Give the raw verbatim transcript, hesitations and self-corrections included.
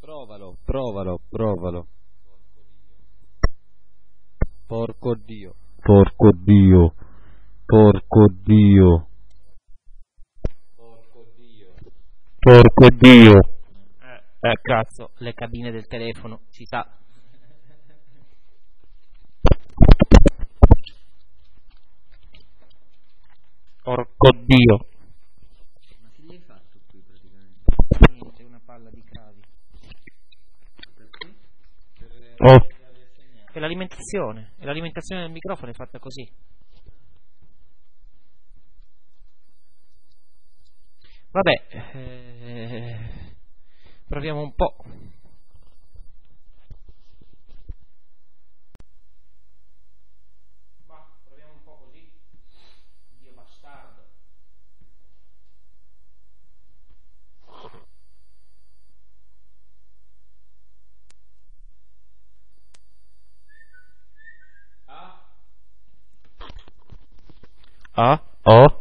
Provalo, provalo, provalo. Porco Dio. Porco Dio. Porco Dio. Porco Dio. Porco Dio. Eh, eh, cazzo, le cabine del telefono, ci sta. Porco Dio. Ma che gli hai fatto qui praticamente? Niente, una palla di cavi. Perché? Per Oh. cambiare il segnale. E l'alimentazione, e l'alimentazione del microfono è fatta così. Vabbè, eh, proviamo un po'. Ma proviamo un po' così. Dio bastardo. Ah? Ah? Oh?